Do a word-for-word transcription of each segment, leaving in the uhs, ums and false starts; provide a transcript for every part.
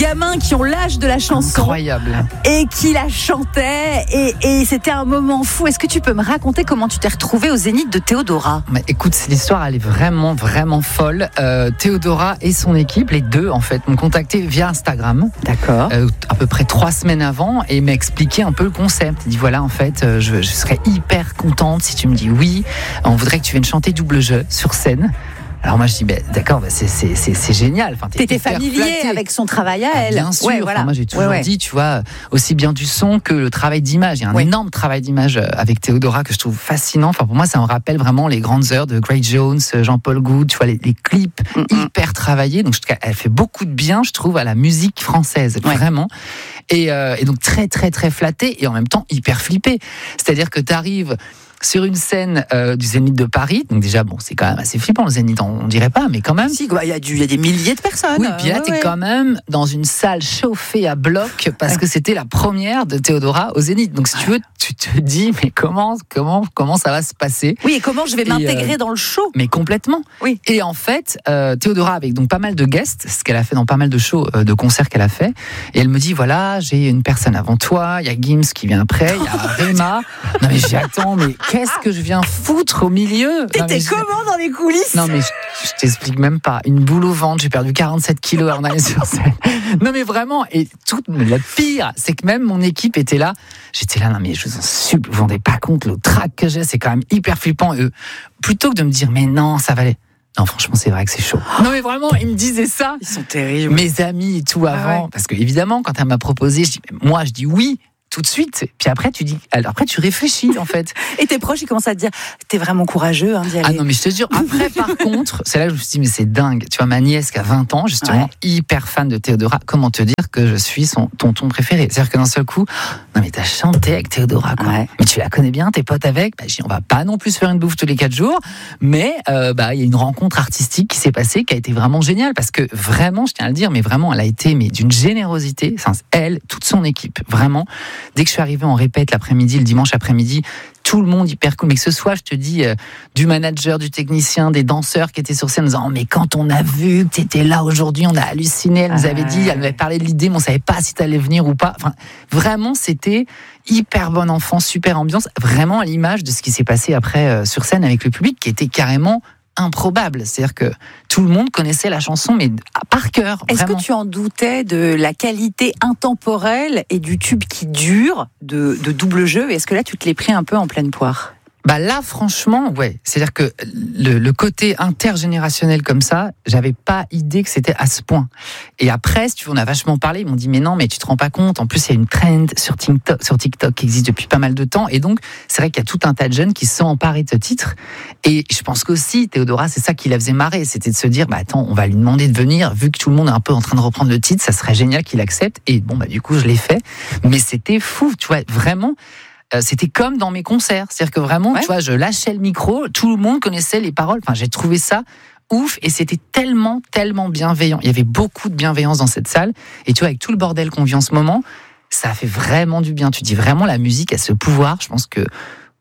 gamins qui ont l'âge de la chanson. Incroyable. Et qui la chantaient. Et, et c'était un moment fou. Est-ce que tu peux me raconter comment tu t'es retrouvée au Zénith de Théodora ? Mais écoute, l'histoire, elle est vraiment, vraiment folle. Euh, Théodora et son équipe, les deux, en fait, m'ont contacté via Instagram. D'accord. Euh, à peu près trois semaines avant et m'a expliqué un peu le concept. Il dit voilà, en fait, euh, je, je serais hyper contente si tu me dis oui. On voudrait que tu viennes chanter double jeu sur scène. Alors moi je dis bah, d'accord, bah, c'est, c'est, c'est, c'est génial. Enfin, t'es T'étais familier flatté. Avec son travail à elle. Ah, bien sûr. Ouais, enfin, voilà. Moi j'ai toujours ouais, ouais. dit, tu vois, aussi bien du son que le travail d'image. Il y a un ouais. énorme travail d'image avec Théodora que je trouve fascinant. Enfin pour moi ça me rappelle vraiment les grandes heures de Grace Jones, Jean-Paul Goud. Tu vois les, les clips mm-hmm. hyper travaillés. Donc je, elle fait beaucoup de bien, je trouve, à la musique française, ouais. vraiment. Et, euh, et donc très très très flattée et en même temps hyper flippée. C'est-à-dire que t'arrives sur une scène euh, du Zénith de Paris, donc déjà bon, c'est quand même assez flippant le Zénith, on, on dirait pas, mais quand même. Si, il y a du, il y a des milliers de personnes. Oui, puis là ouais, t'es ouais. quand même dans une salle chauffée à bloc parce ouais. que c'était la première de Théodora au Zénith. Donc si tu veux, tu te dis mais comment, comment, comment ça va se passer ? Oui, et comment je vais m'intégrer euh, dans le show ? Mais complètement. Oui. Et en fait, euh, Théodora avec donc pas mal de guests, ce qu'elle a fait dans pas mal de shows, euh, de concerts qu'elle a fait, et elle me dit voilà, j'ai une personne avant toi, il y a Gims qui vient après, il y a Rema. Non mais j'attends, mais qu'est-ce que je viens foutre au milieu ? T'étais je... comment dans les coulisses ? Non mais je, je t'explique même pas. Une boule au ventre, j'ai perdu quarante-sept kilos avant d'aller sur scène. Non mais vraiment, et tout le pire, c'est que même mon équipe était là. J'étais là, non mais je vous en supplie, vous vous rendez pas compte le trac que j'ai, c'est quand même hyper flippant. Et eux, plutôt que de me dire mais non, ça va aller. Non, franchement, c'est vrai que c'est chaud. Non, mais vraiment, ils me disaient ça. Ils sont terribles. Mes amis et tout avant. Ah ouais. Parce que, évidemment, quand elle m'a proposé, je dis, moi, je dis oui. Tout de suite, puis après tu dis, alors après tu réfléchis en fait. Et tes proches ils commencent à te dire, t'es vraiment courageux hein, d'y aller. Ah non mais je te jure. Après par contre, c'est là que je me suis dit mais c'est dingue. Tu vois ma nièce qui a vingt ans justement, ouais. hyper fan de Théodora. Comment te dire que je suis son tonton préféré ? C'est-à-dire que d'un seul coup, non mais t'as chanté avec Théodora quoi. Ouais. Mais tu la connais bien, t'es pote avec. Bah, je dis, on va pas non plus faire une bouffe tous les quatre jours, mais euh, bah il y a une rencontre artistique qui s'est passée, qui a été vraiment géniale parce que vraiment, je tiens à le dire, mais vraiment elle a été mais d'une générosité. Enfin, elle, toute son équipe, vraiment. Dès que je suis arrivé en répète l'après-midi, le dimanche après-midi, tout le monde hyper cool. Mais que ce soit, je te dis, euh, du manager, du technicien, des danseurs qui étaient sur scène en disant oh, mais quand on a vu que tu étais là aujourd'hui, on a halluciné. Elle nous avait dit, elle m'avait parlé de l'idée, mais on ne savait pas si tu allais venir ou pas. Enfin, vraiment, c'était hyper bon enfant, super ambiance. Vraiment à l'image de ce qui s'est passé après euh, sur scène avec le public qui était carrément improbable. C'est-à-dire que tout le monde connaissait la chanson, mais par cœur. Est-ce vraiment. que tu en doutais de la qualité intemporelle et du tube qui dure de, de double jeu ? Est-ce que là, tu te l'es pris un peu en pleine poire ? Bah là, franchement, ouais. C'est-à-dire que le, le côté intergénérationnel comme ça, j'avais pas idée que c'était à ce point. Et après, si tu veux, on a vachement parlé. Ils m'ont dit, mais non, mais tu te rends pas compte. En plus, il y a une trend sur TikTok, sur TikTok qui existe depuis pas mal de temps. Et donc, c'est vrai qu'il y a tout un tas de jeunes qui se sont emparés de ce titre. Et je pense qu'aussi, Théodora, c'est ça qui la faisait marrer. C'était de se dire, bah attends, on va lui demander de venir. Vu que tout le monde est un peu en train de reprendre le titre, ça serait génial qu'il accepte. Et bon, bah du coup, je l'ai fait. Mais c'était fou, tu vois, vraiment. Euh, c'était comme dans mes concerts, c'est-à-dire que vraiment, ouais. tu vois, je lâchais le micro, tout le monde connaissait les paroles. Enfin, j'ai trouvé ça ouf et c'était tellement, tellement bienveillant. Il y avait beaucoup de bienveillance dans cette salle. Et tu vois, avec tout le bordel qu'on vit en ce moment, ça fait vraiment du bien. Tu dis vraiment, la musique a ce pouvoir. Je pense que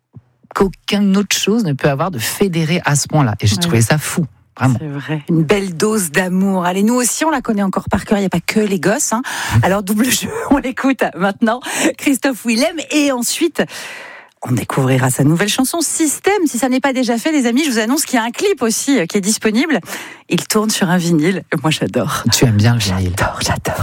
qu'aucune autre chose ne peut avoir de fédérer à ce point-là. Et j'ai ouais. trouvé ça fou. Vraiment. C'est vrai. Une belle dose d'amour. Allez, nous aussi, on la connaît encore par cœur. Il n'y a pas que les gosses. Hein. Alors, double jeu, on l'écoute maintenant. Christophe Willem. Et ensuite, on découvrira sa nouvelle chanson, Système. Si ça n'est pas déjà fait, les amis, je vous annonce qu'il y a un clip aussi qui est disponible. Il tourne sur un vinyle. Moi, j'adore. Tu aimes bien le vinyle ? J'adore, j'adore.